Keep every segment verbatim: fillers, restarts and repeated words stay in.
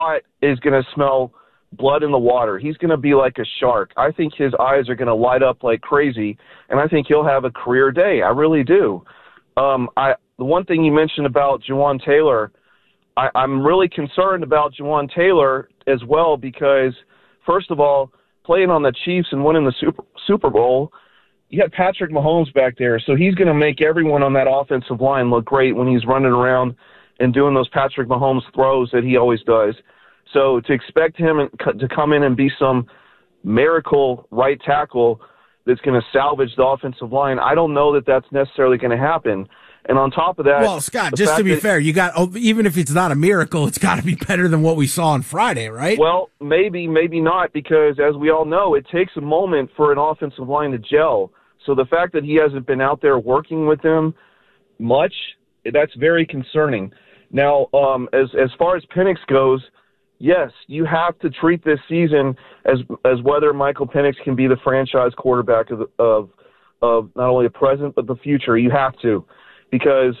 is going to smell blood in the water. He's going to be like a shark. I think his eyes are going to light up like crazy, and I think he'll have a career day. I really do. Um, I the one thing you mentioned about Jawaan Taylor, I, I'm really concerned about Jawaan Taylor as well because, first of all, playing on the Chiefs and winning the Super, Super Bowl, you got Patrick Mahomes back there, so he's going to make everyone on that offensive line look great when he's running around and doing those Patrick Mahomes throws that he always does. So to expect him to come in and be some miracle right tackle that's going to salvage the offensive line, I don't know that that's necessarily going to happen. And on top of that, well, Scott, just to be fair, you got even if it's not a miracle, it's got to be better than what we saw on Friday, right? Well, maybe, maybe not, because as we all know, it takes a moment for an offensive line to gel. So the fact that he hasn't been out there working with them much, that's very concerning. Now, um, as as far as Penix goes, yes, you have to treat this season as as whether Michael Penix can be the franchise quarterback of of of not only the present but the future. You have to. Because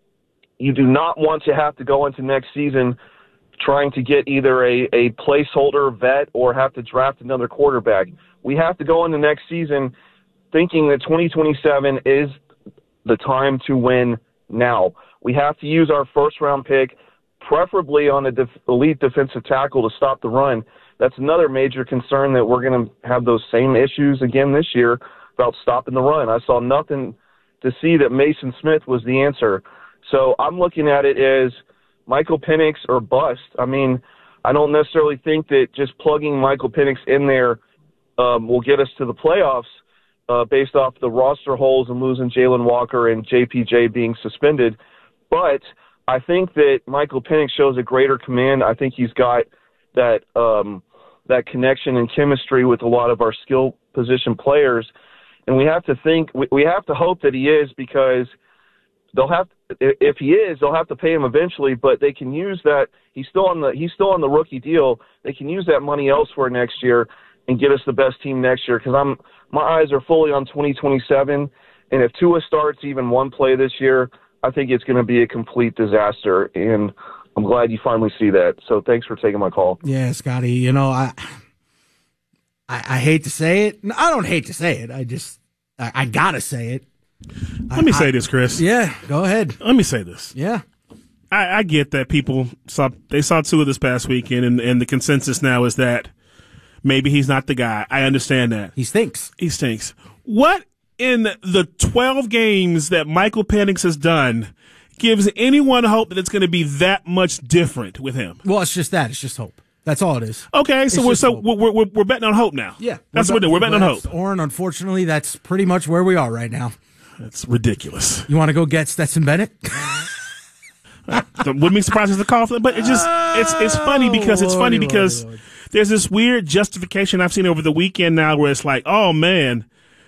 you do not want to have to go into next season trying to get either a, a placeholder vet or have to draft another quarterback. We have to go into next season thinking that twenty twenty-seven is the time to win now. We have to use our first-round pick, preferably on an def- elite defensive tackle to stop the run. That's another major concern that we're going to have those same issues again this year about stopping the run. I saw nothing to see that Mason Smith was the answer. So I'm looking at it as Michael Penix or bust. I mean, I don't necessarily think that just plugging Michael Penix in there um, will get us to the playoffs uh, based off the roster holes and losing Jalen Walker and J P J being suspended. But I think that Michael Penix shows a greater command. I think he's got that um, that connection and chemistry with a lot of our skill position players. And we have to think, we have to hope that he is, because they'll have, if he is, they'll have to pay him eventually, but they can use that. He's still on the, he's still on the rookie deal. They can use that money elsewhere next year and get us the best team next year. Cause I'm, my eyes are fully on twenty twenty-seven. And if Tua starts even one play this year, I think it's going to be a complete disaster. And I'm glad you finally see that. So thanks for taking my call. Yeah, Scotty, you know, I, I, I hate to say it. I don't hate to say it. I just, I, I gotta say it. Let I, me say I, this, Chris. Yeah, go ahead. Let me say this. Yeah. I, I get that people saw, they saw Tua this past weekend, and, and the consensus now is that maybe he's not the guy. I understand that. He stinks. He stinks. What in the twelve games that Michael Penix has done gives anyone hope that it's going to be that much different with him? Well, it's just that. It's just hope. That's all it is. Okay, so we're so we're, we're we're betting on hope now. Yeah, that's what we're doing. We're betting on hope. Oren, unfortunately, that's pretty much where we are right now. That's ridiculous. You want to go get Stetson Bennett? Wouldn't be surprised if the call, but it's just it's it's funny because it's funny because there's this weird justification I've seen over the weekend now where it's like, oh man,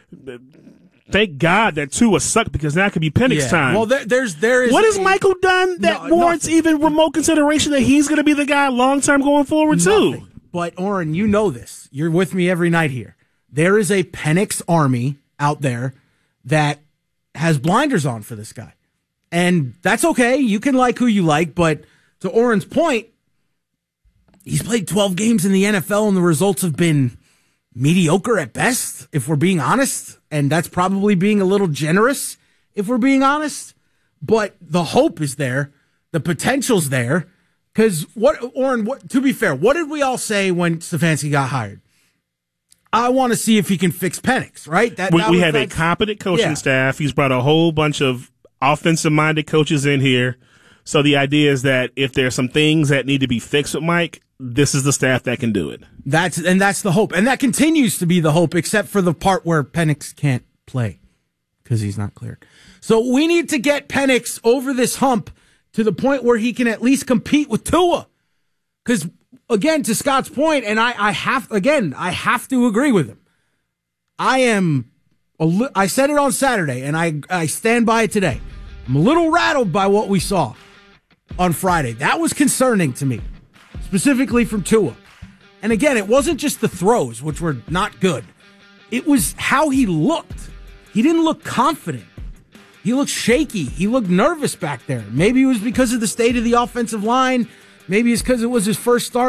thank God that Tua sucked because now it could be Penix yeah. time. Well, there, there's there is. What has Michael done that no, warrants nothing. even remote consideration that he's going to be the guy long term going forward nothing. too? But Oren, you know this. You're with me every night here. There is a Penix army out there that has blinders on for this guy, and that's okay. You can like who you like, but to Oren's point, he's played twelve games in the N F L, and the results have been mediocre at best, if we're being honest. And that's probably being a little generous, if we're being honest. But the hope is there. The potential's there. Because, what, Oren, what, to be fair, what did we all say when Stefanski got hired? I want to see if he can fix Penix, right? That, we that we was, have a competent coaching yeah. staff. He's brought a whole bunch of offensive-minded coaches in here. So the idea is that if there's some things that need to be fixed with Mike, this is the staff that can do it. That's and that's the hope. And that continues to be the hope, except for the part where Penix can't play because he's not cleared. So we need to get Penix over this hump to the point where he can at least compete with Tua. Because, again, to Scott's point, and I, I have, again, I have to agree with him. I am, a li- I said it on Saturday, and I, I stand by it today. I'm a little rattled by what we saw on Friday. That was concerning to me, specifically from Tua. And again, it wasn't just the throws, which were not good. It was how he looked. He didn't look confident. He looked shaky. He looked nervous back there. Maybe it was because of the state of the offensive line. Maybe it's because it was his first start